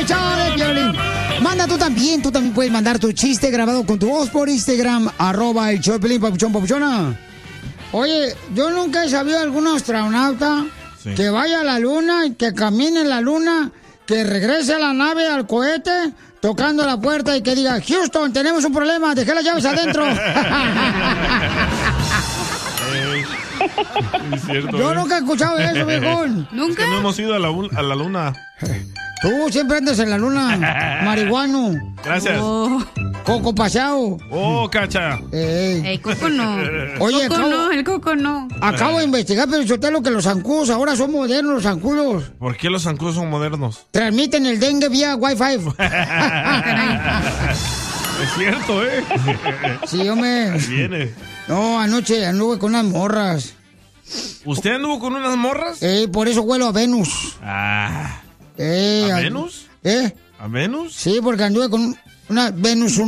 el show de Piolín. Manda tú también puedes mandar tu chiste grabado con tu voz por Instagram, @el show de Piolín, papuchona. Oye, yo nunca he sabido de algún astronauta que vaya a la luna, que camine en la luna, que regrese a la nave, al cohete, tocando la puerta y que diga, Houston, tenemos un problema, dejé las llaves adentro. Es cierto, yo nunca he escuchado eso, viejón. ¿Nunca? Es que no hemos ido a la luna. Tú siempre andas en la luna, marihuano. Gracias. Coco paseado. Oh, Cacha. El Coco no. Oye, el Coco no. Acabo de investigar, pero yo te lo que los zancudos ahora son modernos, los zancudos. ¿Por qué los zancudos son modernos? Transmiten el dengue vía Wi-Fi. Es cierto, ¿eh? Sí, hombre. Viene. No, anoche anduve con unas morras. ¿Usted anduvo con unas morras? Por eso huelo a Venus. ¿A ¿A Venus? ¿A Venus? Sí, porque anduve con una Venus